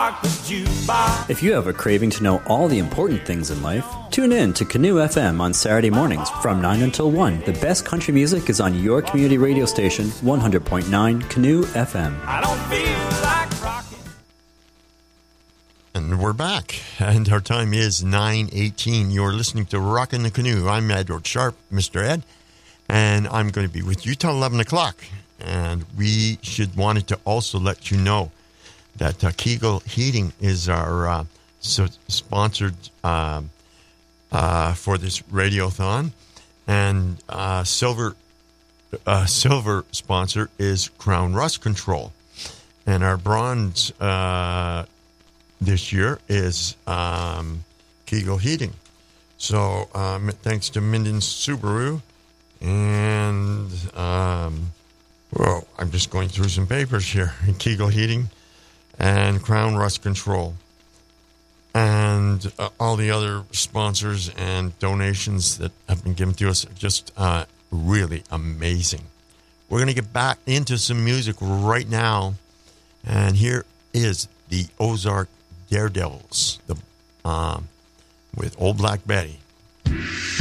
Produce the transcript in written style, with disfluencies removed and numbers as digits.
rock the jukebox. If you have a craving to know all the important things in life, tune in to Canoe FM on Saturday mornings from 9 until 1. The best country music is on your community radio station, 100.9 Canoe FM. I don't feel like rocking. And we're back, and our time is 9:18. You're listening to Rockin' the Canoe. I'm Edward Sharp, Mr. Ed, and I'm going to be with you till 11 o'clock. And we wanted to also let you know that Kegel Heating is our sponsored for this radiothon, and silver sponsor is Crown Rust Control, and our bronze this year is Kegel Heating. So thanks to Minden Subaru, and I'm just going through some papers here. Kegel Heating and Crown Rust Control, and all the other sponsors and donations that have been given to us are just really amazing. We're going to get back into some music right now, and here is the Ozark Daredevils with Old Black Betty.